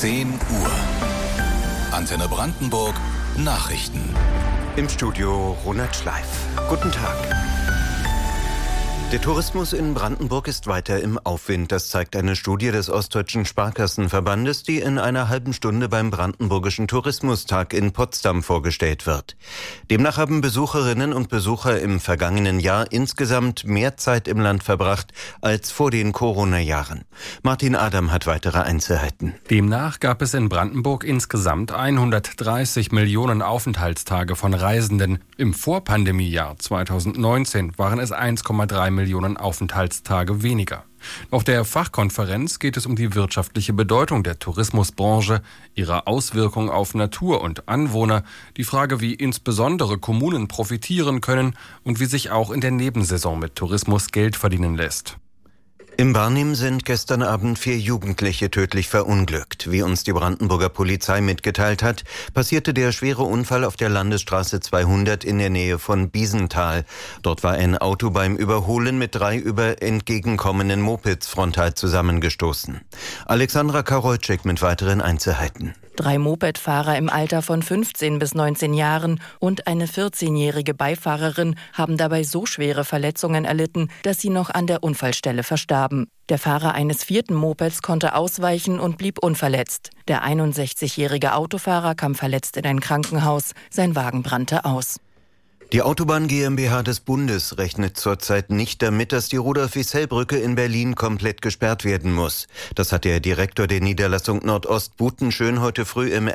10 Uhr. Antenne Brandenburg Nachrichten. Im Studio Ronald Schleif. Guten Tag. Der Tourismus in Brandenburg ist weiter im Aufwind. Das zeigt eine Studie des Ostdeutschen Sparkassenverbandes, die in einer halben Stunde beim Brandenburgischen Tourismustag in Potsdam vorgestellt wird. Demnach haben Besucherinnen und Besucher im vergangenen Jahr insgesamt mehr Zeit im Land verbracht als vor den Corona-Jahren. Martin Adam hat weitere Einzelheiten. Demnach gab es in Brandenburg insgesamt 130 Millionen Aufenthaltstage von Reisenden. Im Vorpandemiejahr 2019 waren es 1,3 Millionen Aufenthaltstage weniger. Auf der Fachkonferenz geht es um die wirtschaftliche Bedeutung der Tourismusbranche, ihre Auswirkung auf Natur und Anwohner, die Frage, wie insbesondere Kommunen profitieren können und wie sich auch in der Nebensaison mit Tourismus Geld verdienen lässt. Im Barnim sind gestern Abend 4 Jugendliche tödlich verunglückt. Wie uns die Brandenburger Polizei mitgeteilt hat, passierte der schwere Unfall auf der Landesstraße 200 in der Nähe von Biesenthal. Dort war ein Auto beim Überholen mit 3 entgegenkommenden Mopeds frontal zusammengestoßen. Alexandra Karolczyk mit weiteren Einzelheiten. 3 Mopedfahrer im Alter von 15 bis 19 Jahren und eine 14-jährige Beifahrerin haben dabei so schwere Verletzungen erlitten, dass sie noch an der Unfallstelle verstarben. Der Fahrer eines 4. Mopeds konnte ausweichen und blieb unverletzt. Der 61-jährige Autofahrer kam verletzt in ein Krankenhaus. Sein Wagen brannte aus. Die Autobahn GmbH des Bundes rechnet zurzeit nicht damit, dass die Rudolf-Wissell-Brücke in Berlin komplett gesperrt werden muss. Das hat der Direktor der Niederlassung Nordost Butenschön heute früh im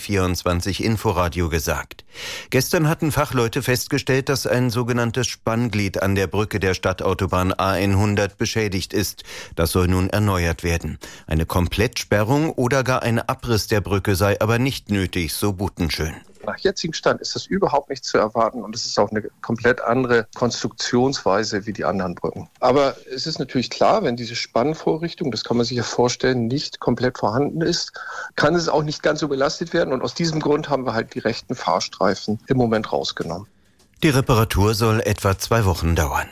RBB24 Inforadio gesagt. Gestern hatten Fachleute festgestellt, dass ein sogenanntes Spannglied an der Brücke der Stadtautobahn A100 beschädigt ist. Das soll nun erneuert werden. Eine Komplettsperrung oder gar ein Abriss der Brücke sei aber nicht nötig, so Butenschön. Nach jetzigem Stand ist das überhaupt nicht zu erwarten und es ist auch eine komplett andere Konstruktionsweise wie die anderen Brücken. Aber es ist natürlich klar, wenn diese Spannvorrichtung, das kann man sich ja vorstellen, nicht komplett vorhanden ist, kann es auch nicht ganz so belastet werden und aus diesem Grund haben wir halt die rechten Fahrstreifen im Moment rausgenommen. Die Reparatur soll etwa 2 Wochen dauern.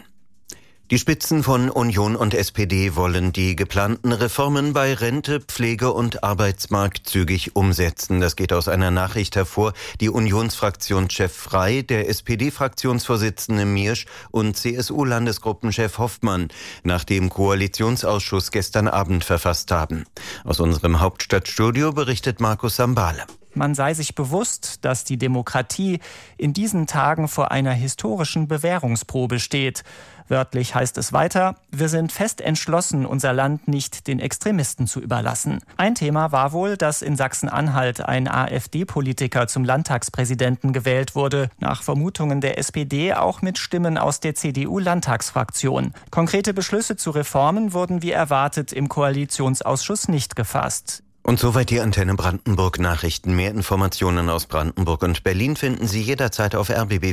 Die Spitzen von Union und SPD wollen die geplanten Reformen bei Rente, Pflege und Arbeitsmarkt zügig umsetzen. Das geht aus einer Nachricht hervor, die Unionsfraktionschef Frey, der SPD-Fraktionsvorsitzende Miersch und CSU-Landesgruppenchef Hoffmann nach dem Koalitionsausschuss gestern Abend verfasst haben. Aus unserem Hauptstadtstudio berichtet Markus Sambale. Man sei sich bewusst, dass die Demokratie in diesen Tagen vor einer historischen Bewährungsprobe steht. Wörtlich heißt es weiter: Wir sind fest entschlossen, unser Land nicht den Extremisten zu überlassen. Ein Thema war wohl, dass in Sachsen-Anhalt ein AfD-Politiker zum Landtagspräsidenten gewählt wurde. Nach Vermutungen der SPD auch mit Stimmen aus der CDU-Landtagsfraktion. Konkrete Beschlüsse zu Reformen wurden wie erwartet im Koalitionsausschuss nicht gefasst. Und soweit die Antenne Brandenburg Nachrichten. Mehr Informationen aus Brandenburg und Berlin finden Sie jederzeit auf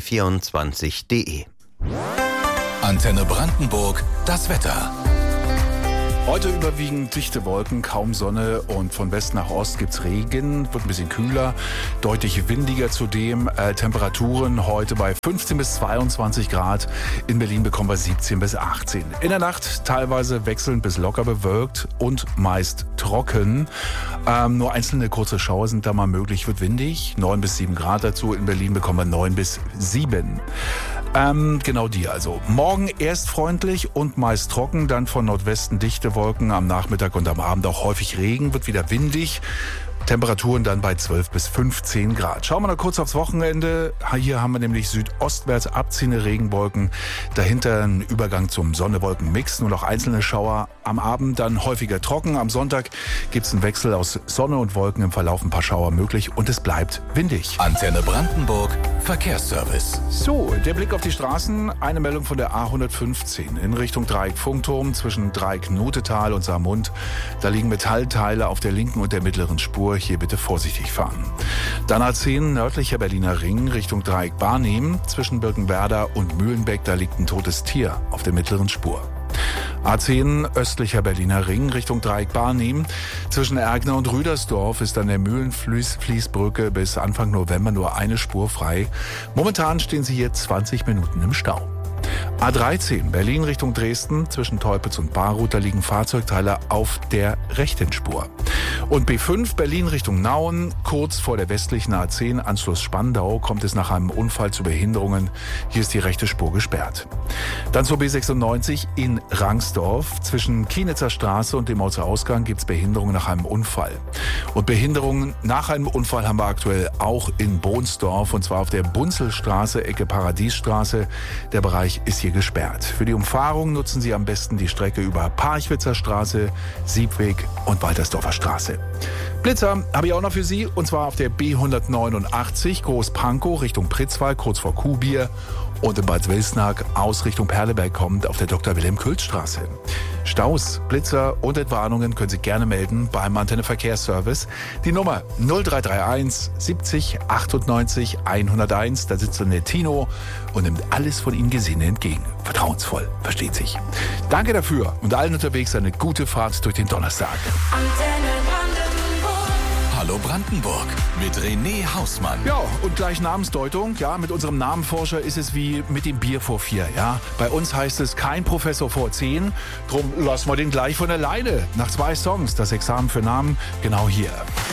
rbb24.de. Antenne Brandenburg, das Wetter. Heute überwiegend dichte Wolken, kaum Sonne und von West nach Ost gibt's Regen, wird ein bisschen kühler, deutlich windiger zudem. Temperaturen heute bei 15 bis 22 Grad. In Berlin bekommen wir 17 bis 18. In der Nacht teilweise wechselnd bis locker bewölkt und meist trocken. Nur einzelne kurze Schauer sind da mal möglich, wird windig. 9 bis 7 Grad dazu. In Berlin bekommen wir 9 bis 7. Genau die also. Morgen erst freundlich und meist trocken, dann von Nordwesten dichte Wolken, am Nachmittag und am Abend auch häufig Regen, wird wieder windig. Temperaturen dann bei 12 bis 15 Grad. Schauen wir noch kurz aufs Wochenende. Hier haben wir nämlich südostwärts abziehende Regenwolken. Dahinter ein Übergang zum Sonne-Wolken-Mix. Nur noch einzelne Schauer. Am Abend dann häufiger trocken. Am Sonntag gibt es einen Wechsel aus Sonne und Wolken. Im Verlauf ein paar Schauer möglich. Und es bleibt windig. Antenne Brandenburg, Verkehrsservice. So, der Blick auf die Straßen. Eine Meldung von der A115 in Richtung Dreieck-Funkturm zwischen Dreieck-Notetal und Saarmund. Da liegen Metallteile auf der linken und der mittleren Spur. Hier bitte vorsichtig fahren. Dann A10 nördlicher Berliner Ring Richtung Dreieck Barnim. Zwischen Birkenwerder und Mühlenbeck, da liegt ein totes Tier auf der mittleren Spur. A10 östlicher Berliner Ring Richtung Dreieck Barnim. Zwischen Ergner und Rüdersdorf ist an der Mühlenfließbrücke bis Anfang November nur eine Spur frei. Momentan stehen Sie hier 20 Minuten im Stau. A13 Berlin Richtung Dresden zwischen Teupitz und Baruth, da liegen Fahrzeugteile auf der rechten Spur. Und B5 Berlin Richtung Nauen, kurz vor der westlichen A10 Anschluss Spandau, kommt es nach einem Unfall zu Behinderungen. Hier ist die rechte Spur gesperrt. Dann zur B96 in Rangsdorf. Zwischen Kienitzer Straße und dem Ausgang gibt es Behinderungen nach einem Unfall. Und Behinderungen nach einem Unfall haben wir aktuell auch in Bohnsdorf, und zwar auf der Bunzelstraße, Ecke Paradiesstraße. Der Bereich ist hier gesperrt. Für die Umfahrung nutzen Sie am besten die Strecke über Parchwitzer Straße, Siebweg und Waltersdorfer Straße. Blitzer habe ich auch noch für Sie, und zwar auf der B189 Groß-Pankow Richtung Pritzwalk, kurz vor Kuhbier, und in Bad Wilsnack aus Richtung Perleberg kommt auf der Dr.-Wilhelm-Külz-Straße. Staus, Blitzer und Entwarnungen können Sie gerne melden beim Antenne Verkehrsservice. Die Nummer 0331 70 98 101. Da sitzt der Tino und nimmt alles von Ihnen Gesehene entgegen. Vertrauensvoll, versteht sich. Danke dafür und allen unterwegs eine gute Fahrt durch den Donnerstag. Hallo Brandenburg mit René Hausmann. Ja, und gleich Namensdeutung. Ja, mit unserem Namenforscher ist es wie mit dem Bier vor 4. Ja, bei uns heißt es kein Professor vor 10. Drum lassen wir den gleich von alleine. Nach 2 Songs das Examen für Namen genau hier.